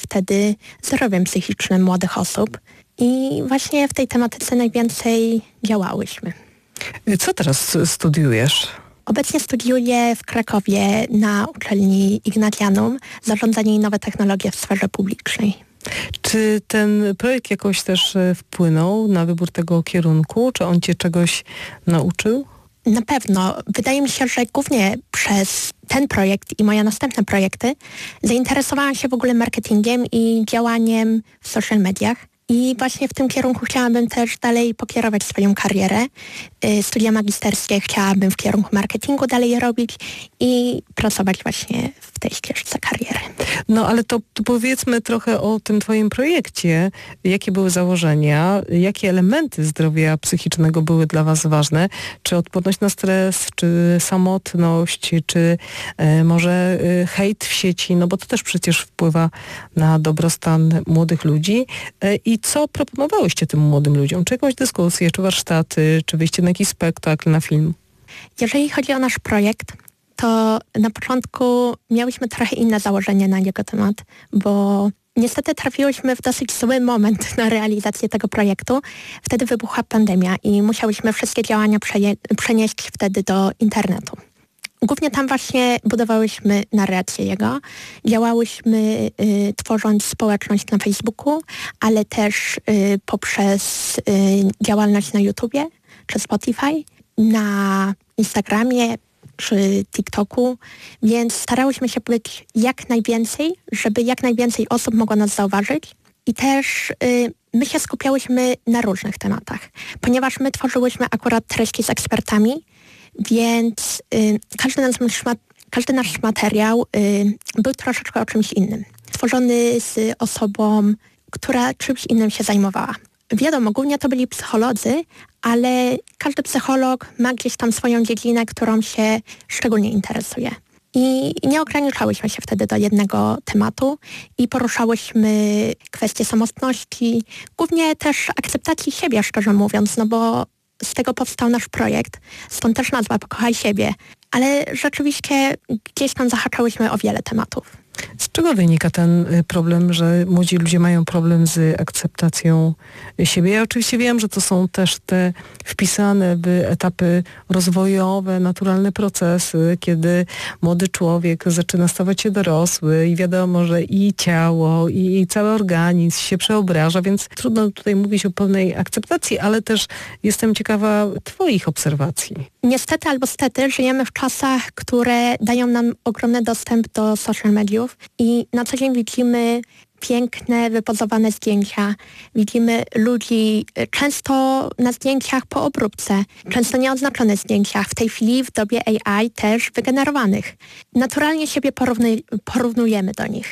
wtedy zdrowiem psychicznym młodych osób i właśnie w tej tematyce najwięcej działałyśmy. Co teraz studiujesz? Obecnie studiuję w Krakowie na uczelni Ignatianum zarządzanie i nowe technologie w sferze publicznej. Czy ten projekt jakoś też wpłynął na wybór tego kierunku? Czy on cię czegoś nauczył? Na pewno. Wydaje mi się, że głównie przez ten projekt i moje następne projekty zainteresowałam się w ogóle marketingiem i działaniem w social mediach. I właśnie w tym kierunku chciałabym też dalej pokierować swoją karierę. Studia magisterskie chciałabym w kierunku marketingu dalej robić i pracować właśnie w tej ścieżce kariery. No ale to powiedzmy trochę o tym twoim projekcie. Jakie były założenia? Jakie elementy zdrowia psychicznego były dla was ważne? Czy odporność na stres, czy samotność, czy może hejt w sieci? No bo to też przecież wpływa na dobrostan młodych ludzi. I co proponowałyście tym młodym ludziom? Czy jakąś dyskusję, czy warsztaty, czy wyjście na jakiś spektakl, na film? Jeżeli chodzi o nasz projekt, to na początku miałyśmy trochę inne założenie na jego temat, bo niestety trafiłyśmy w dosyć zły moment na realizację tego projektu. Wtedy wybuchła pandemia i musiałyśmy wszystkie działania przenieść wtedy do internetu. Głównie tam właśnie budowałyśmy narrację jego, działałyśmy tworząc społeczność na Facebooku, ale też poprzez działalność na YouTubie czy Spotify, na Instagramie czy TikToku, więc starałyśmy się być jak najwięcej, żeby jak najwięcej osób mogło nas zauważyć i też my się skupiałyśmy na różnych tematach, ponieważ my tworzyłyśmy akurat treści z ekspertami, więc każdy nasz materiał był troszeczkę o czymś innym. Tworzony z osobą, która czymś innym się zajmowała. Wiadomo, głównie to byli psycholodzy, ale każdy psycholog ma gdzieś tam swoją dziedzinę, którą się szczególnie interesuje. I nie ograniczałyśmy się wtedy do jednego tematu i poruszałyśmy kwestie samotności, głównie też akceptacji siebie, szczerze mówiąc, no bo z tego powstał nasz projekt, stąd też nazwa Pokochaj siebie, ale rzeczywiście gdzieś tam zahaczałyśmy o wiele tematów. Z czego wynika ten problem, że młodzi ludzie mają problem z akceptacją siebie? Ja oczywiście wiem, że to są też te wpisane w etapy rozwojowe, naturalne procesy, kiedy młody człowiek zaczyna stawać się dorosły i wiadomo, że i ciało, i cały organizm się przeobraża, więc trudno tutaj mówić o pełnej akceptacji, ale też jestem ciekawa twoich obserwacji. Niestety albo stety żyjemy w czasach, które dają nam ogromny dostęp do social mediów i na co dzień widzimy piękne, wypozowane zdjęcia. Widzimy ludzi często na zdjęciach po obróbce, często nieoznaczone zdjęcia, w tej chwili w dobie AI też wygenerowanych. Naturalnie siebie porównujemy do nich.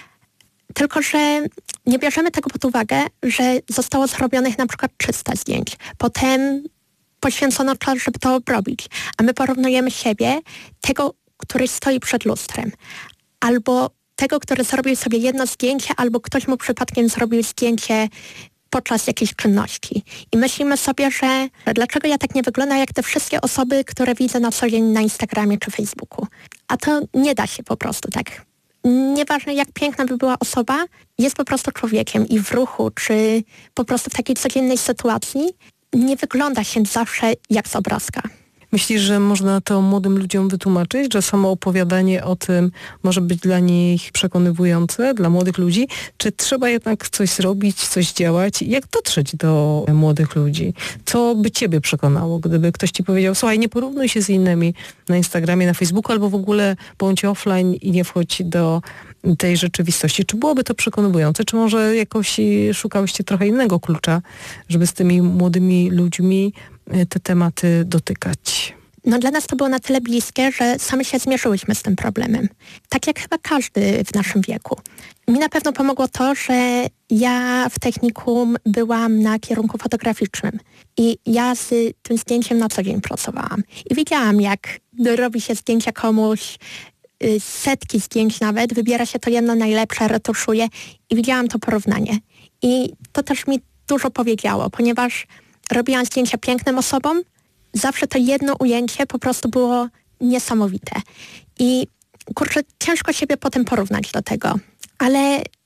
Tylko że nie bierzemy tego pod uwagę, że zostało zrobionych na przykład 300 zdjęć. Potem poświęcono czas, żeby to obrobić. A my porównujemy siebie, tego, który stoi przed lustrem. Albo tego, który zrobił sobie jedno zdjęcie, albo ktoś mu przypadkiem zrobił zdjęcie podczas jakiejś czynności. I myślimy sobie, że dlaczego ja tak nie wyglądam jak te wszystkie osoby, które widzę na co dzień na Instagramie czy Facebooku. A to nie da się po prostu tak. Nieważne jak piękna by była osoba, jest po prostu człowiekiem i w ruchu, czy po prostu w takiej codziennej sytuacji nie wygląda się zawsze jak z obrazka. Myślisz, że można to młodym ludziom wytłumaczyć, że samo opowiadanie o tym może być dla nich przekonywujące, dla młodych ludzi? Czy trzeba jednak coś zrobić, coś działać? Jak dotrzeć do młodych ludzi? Co by ciebie przekonało, gdyby ktoś ci powiedział, słuchaj, nie porównuj się z innymi na Instagramie, na Facebooku, albo w ogóle bądź offline i nie wchodź do tej rzeczywistości. Czy byłoby to przekonywujące? Czy może jakoś szukałyście trochę innego klucza, żeby z tymi młodymi ludźmi te tematy dotykać? No dla nas to było na tyle bliskie, że same się zmierzyłyśmy z tym problemem. Tak jak chyba każdy w naszym wieku. Mi na pewno pomogło to, że ja w technikum byłam na kierunku fotograficznym i ja z tym zdjęciem na co dzień pracowałam. I widziałam, jak robi się zdjęcia komuś, setki zdjęć nawet, wybiera się to jedno najlepsze, retuszuje i widziałam to porównanie. I to też mi dużo powiedziało, ponieważ robiłam zdjęcia pięknym osobom, zawsze to jedno ujęcie po prostu było niesamowite. I kurczę, ciężko siebie potem porównać do tego. Ale